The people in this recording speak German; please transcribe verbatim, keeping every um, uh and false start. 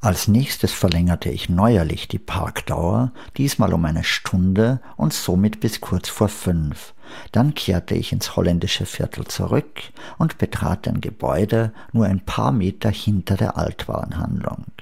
Als nächstes verlängerte ich neuerlich die Parkdauer, diesmal um eine Stunde und somit bis kurz vor fünf. Dann kehrte ich ins holländische Viertel zurück und betrat ein Gebäude nur ein paar Meter hinter der Altwarenhandlung.